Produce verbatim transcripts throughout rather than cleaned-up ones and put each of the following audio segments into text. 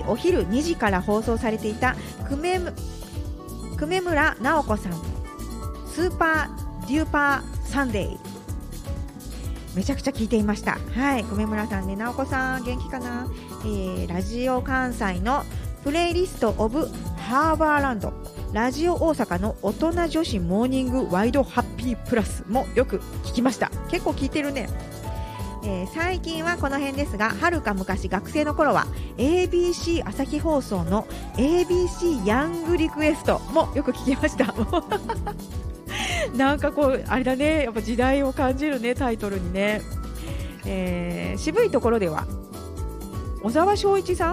お昼にじから放送されていた久米久米村直子さんスーパーデューパーサンデー、めちゃくちゃ聞いていました。はい、久米村さんね、直子さん元気かな。えー、ラジオ関西のプレイリストオブハーバーランド、ラジオ大阪の大人女子モーニングワイドハッピープラスもよく聞きました。結構聞いてるね。えー、最近はこの辺ですが、はるか昔学生の頃は エービーシー 朝日放送の エービーシー ヤングリクエストもよく聞きましたなんかこうあれだね、やっぱ時代を感じるね、タイトルにね。えー、渋いところでは小沢昭一さん、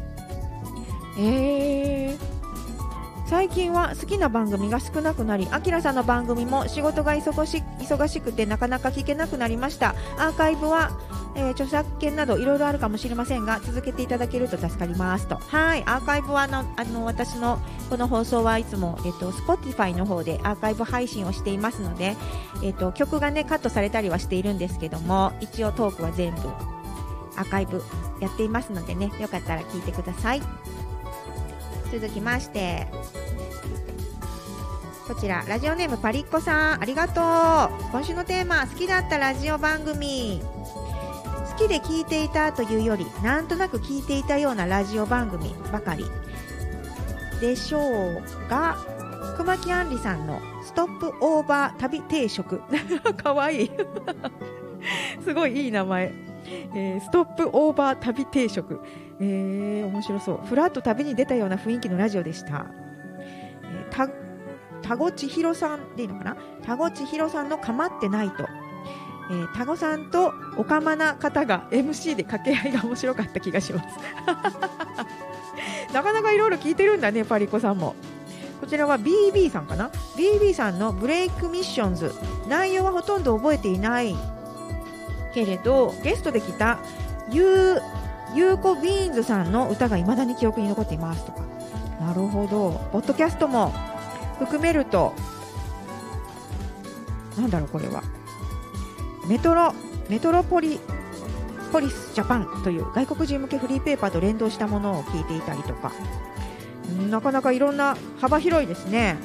えー、最近は好きな番組が少なくなり、あきらさんの番組も仕事が忙し忙しくてなかなか聞けなくなりました。アーカイブは、えー、著作権などいろいろあるかもしれませんが、続けていただけると助かりますと。はい、アーカイブはあのあの私のこの放送はいつも、えっと、Spotify の方でアーカイブ配信をしていますので、えっと、曲がねカットされたりはしているんですけども、一応トークは全部アーカイブやっていますのでね、よかったら聞いてください。続きまして、こちらラジオネームパリッコさん、ありがとう。今週のテーマ、好きだったラジオ番組。好きで聞いていたというより、なんとなく聞いていたようなラジオ番組ばかりでしょうが、熊木杏里さんのストップオーバー旅定食かわいいすごいいい名前、えー、ストップオーバー旅定食、えー、面白そう。ふらっと旅に出たような雰囲気のラジオでした。えー、た田子千尋さんでいいのかな、田子千尋さんのかまってないと、えー、田子さんとおかまな方が エムシー で掛け合いが面白かった気がしますなかなかいろいろ聞いてるんだね、パリコさんも。こちらは ビービー さんかな、 ビービー さんのブレイクミッションズ、内容はほとんど覚えていないけれど、ゲストで来たゆうゆうこビーンズさんの歌が未だに記憶に残っていますとか。なるほど、ポッドキャストも含めると、なんだろうこれは、メトロメトロポリポリスジャパンという外国人向けフリーペーパーと連動したものを聞いていたりとか、なかなかいろんな幅広いですね。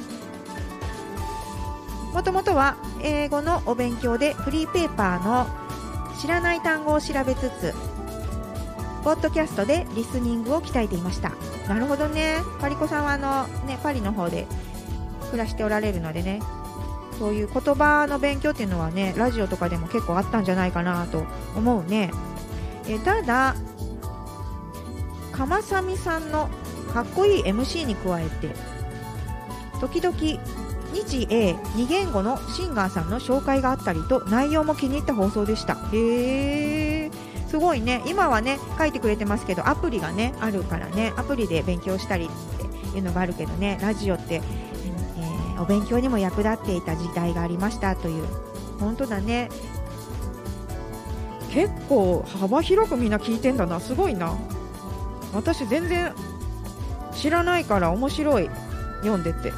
もともとは英語のお勉強でフリーペーパーの知らない単語を調べつつ、ポッドキャストでリスニングを鍛えていました。なるほどね。パリコさんはあの、ね、パリの方で暮らしておられるのでね、そういう言葉の勉強っていうのはね、ラジオとかでも結構あったんじゃないかなと思うね。えただかまさみさんのかっこいい エムシー に加えて、時々日英に言語のシンガーさんの紹介があったりと、内容も気に入った放送でした。へー、すごいね。今はね書いてくれてますけど、アプリがねあるからね、アプリで勉強したりっていうのがあるけどね、ラジオって、えー、お勉強にも役立っていた時代がありましたという。本当だね、結構幅広くみんな聞いてんだな、すごいな。私全然知らないから面白い、読んでて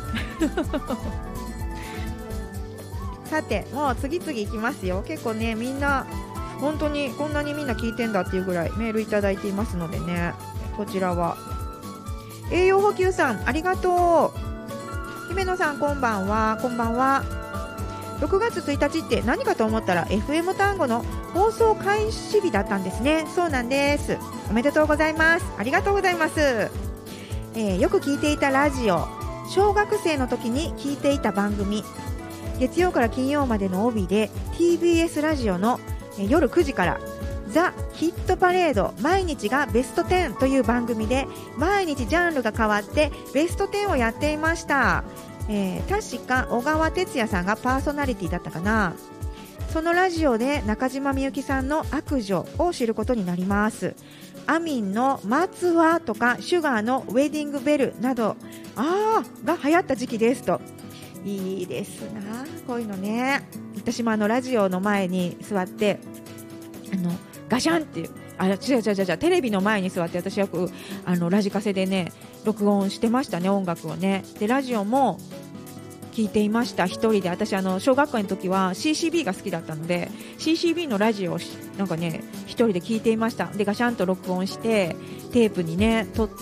さて、もう次々いきますよ。結構ね、みんな本当にこんなにみんな聞いてんだっていうぐらいメールいただいていますのでね、こちらは栄養補給さん、ありがとう。姫野さん、こんばんは。こんばんは。ろくがつついたちって何かと思ったら エフエム 単語の放送開始日だったんですね。そうなんです。おめでとうございます。ありがとうございます。えー、よく聞いていたラジオ、小学生の時に聞いていた番組、月曜から金曜までの帯で ティービーエス ラジオの、えー、夜くじからザ・ヒットパレード毎日がベストテンという番組で、毎日ジャンルが変わってベストテンをやっていました。えー、確か小川哲也さんがパーソナリティだったかな。そのラジオで中島みゆきさんの悪女を知ることになります。アミンの松はとかシュガーのウェディングベルなどあーが流行った時期ですと。いいですな、こういうのね。私もあのラジオの前に座ってあのガシャンっていう、あ、違う違う違う違う、テレビの前に座って私よくあのラジカセでね録音してましたね、音楽をね。でラジオも聞いていました、一人で。私あの小学校の時は シーシービー が好きだったので シーシービー のラジオをなんかね一人で聞いていました。でガシャンと録音してテープにね取っ